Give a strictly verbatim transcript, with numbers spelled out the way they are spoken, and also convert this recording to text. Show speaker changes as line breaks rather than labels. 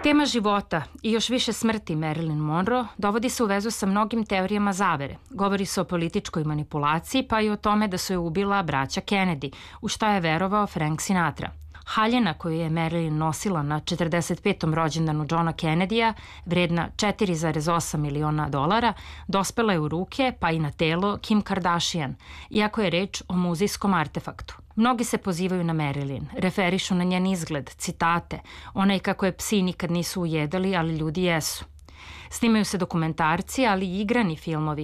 Tema života i još više smrti Marilyn Monroe dovodi se u vezu sa mnogim teorijama zavere. Govori se o političkoj manipulaciji, pa i o tome da su je ubila braća Kennedy, u šta je verovao Frank Sinatra. Haljina koju je Marilyn nosila na četrdeset petom rođendanu Johna Kennedya, vredna četiri zarez osam miliona dolara, dospela je u ruke, pa i na telo Kim Kardashian, iako je reč o muzejskom artefaktu. Mnogi se pozivaju na Marilyn, referišu na njen izgled, citate, onaj kako je psi nikad nisu ujedali, ali ljudi jesu. Snimaju se dokumentarci, ali i igrani filmovi